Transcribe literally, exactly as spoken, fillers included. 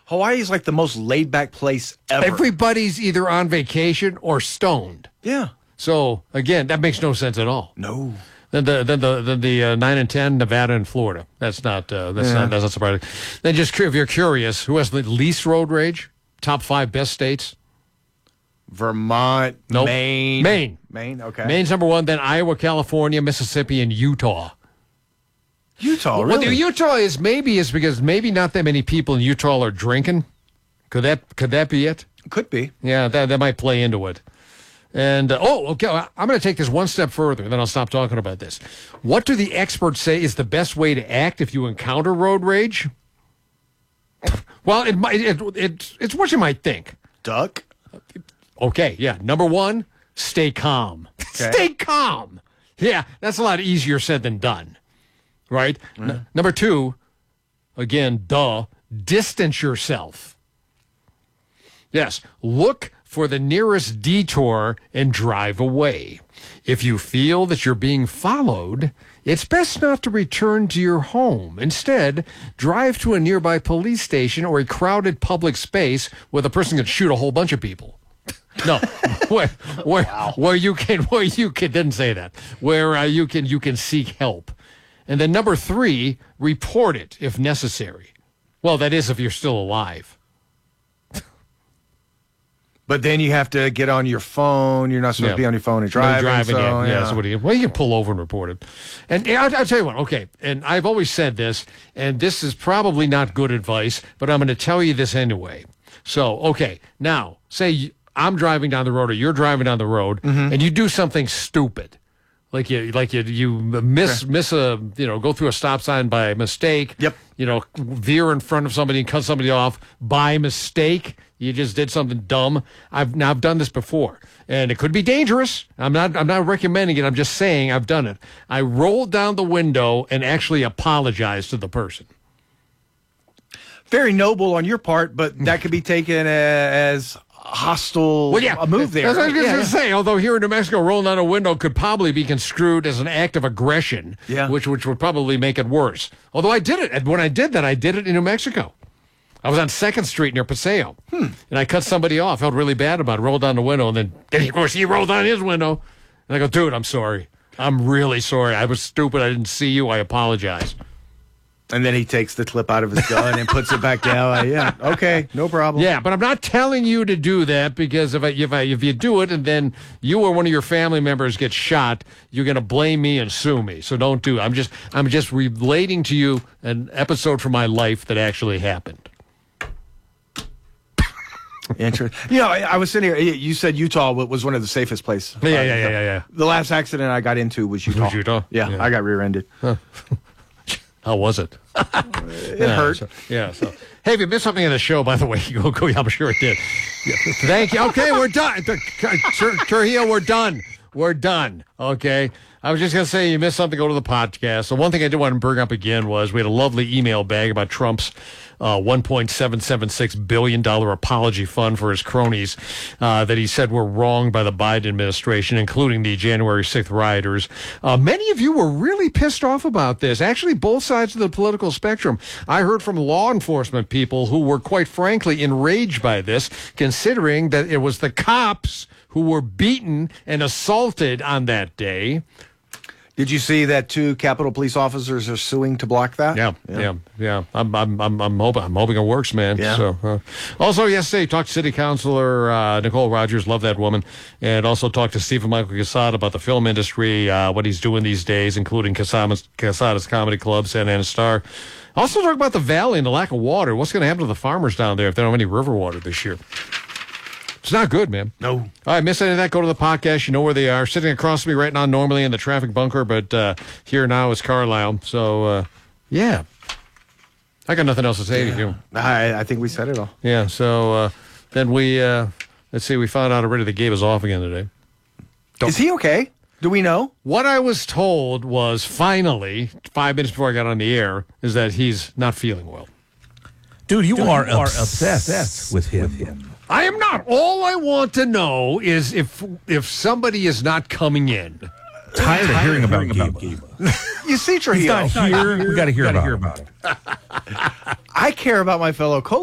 Hawaii is like the most laid-back place ever. Everybody's either on vacation or stoned. Yeah. So, again, that makes no sense at all. No. Then the then the then the uh, nine and ten, Nevada and Florida. That's not uh, that's Yeah. not that's not surprising. Then just if you're curious, who has the least road rage? Top five best states? Vermont, Nope. Maine. Maine. Maine, okay. Maine's number one. Then Iowa, California, Mississippi, and Utah. Utah, Well, really? the Utah is maybe is because maybe not that many people in Utah are drinking. Could that could that be it? Could be. Yeah, that that might play into it. And, uh, oh, okay, I'm going to take this one step further, then I'll stop talking about this. What do the experts say is the best way to act if you encounter road rage? Well, it might it, it, it's what you might think. Duck? Okay, yeah. Number one, stay calm. Okay. Stay calm. Yeah, that's a lot easier said than done, right? Mm-hmm. N- number two, again, duh, distance yourself. Yes, look for the nearest detour and drive away. If you feel that you're being followed, it's best not to return to your home. Instead, drive to a nearby police station or a crowded public space where the person can shoot a whole bunch of people. No, where where Wow. where you can where you can didn't say that where uh, you can you can seek help, and then number three, report it if necessary. Well, that is if you're still alive. But then you have to get on your phone. You're not supposed Yeah. to be on your phone and When you're driving. driving, so, yeah. yeah. So what do you? Well, you can pull over and report it. And yeah, I'll, I'll tell you what. Okay, and I've always said this, and this is probably not good advice, but I'm going to tell you this anyway. So, okay, now say you, I'm driving down the road, or you're driving down the road, Mm-hmm. and you do something stupid, like you like you you miss miss a you know go through a stop sign by mistake. Yep. You know, veer in front of somebody and cut somebody off by mistake. You just did something dumb. I've now I've done this before, and it could be dangerous. I'm not I'm not recommending it. I'm just saying I've done it. I rolled down the window and actually apologized to the person. Very noble on your part, but that could be taken as hostile Well, yeah, a move there. That's what I was right? going Yeah, to say. Although here in New Mexico, rolling down a window could probably be construed as an act of aggression, Yeah. which which would probably make it worse. Although I did it, and when I did that, I did it in New Mexico. I was on Second Street near Paseo, Hmm. and I cut somebody off. Felt really bad about it. Rolled down the window, and then and of course he rolled down his window, and I go, "Dude, I'm sorry. I'm really sorry. I was stupid. I didn't see you. I apologize." And then he takes the clip out of his gun and puts it back down. Like, yeah, okay, no problem. Yeah, but I'm not telling you to do that because if I, if I, if you do it and then you or one of your family members get shot, you're going to blame me and sue me. So don't do it. I'm just I'm just relating to you an episode from my life that actually happened. Interesting. You know, I, I was sitting here. You said Utah was one of the safest places. Yeah, yeah, yeah, yeah, yeah. The last accident I got into was Utah. Was Utah? Yeah, Yeah. I got rear-ended. How was it? It yeah, hurt. So, yeah. So, hey, if you missed something in the show, by the way, go go. I'm sure it did. Yeah. Thank you. Okay, we're done. Tur- Trujillo, we're done. We're done. Okay. I was just going to say, you missed something, go to the podcast. So one thing I did want to bring up again was we had a lovely email bag about Trump's uh, one point seven seven six billion dollars apology fund for his cronies uh, that he said were wronged by the Biden administration, including the January sixth rioters. Uh, many of you were really pissed off about this. Actually, both sides of the political spectrum. I heard from law enforcement people who were, quite frankly, enraged by this, considering that it was the cops who were beaten and assaulted on that day. Did you see that two Capitol Police officers are suing to block that? Yeah, yeah, yeah. yeah. I'm, I'm, I'm, I'm hoping, I'm hoping it works, man. Yeah. So, uh, also yesterday, talked to City Councilor uh, Nicole Rogers. Love that woman, and also talked to Stephen Michael Casada about the film industry, uh, what he's doing these days, including Casada's, Casada's Comedy Club, Santa Ana Star. Also talk about the valley and the lack of water. What's going to happen to the farmers down there if they don't have any river water this year? It's not good, man. No. All right, miss any of that, go to the podcast. You know where they are. Sitting across from me right now, normally in the traffic bunker, but uh, here now is Carlisle. So, uh, yeah. I got nothing else to say Yeah. to you. I, I think we said it all. Yeah, so uh, then we, uh, let's see, we found out already that Gabe is off again today. Don't- Is he okay? Do we know? What I was told was finally, five minutes before I got on the air, is that he's not feeling well. Dude, you, Dude, are, you are obsessed, obsessed with him. with him. I am not. All I want to know is if if somebody is not coming in. Tired of hearing about Gabe. You see, He's Trujillo. not here. We got to hear Gotta about hear him. about it. I care about my fellow co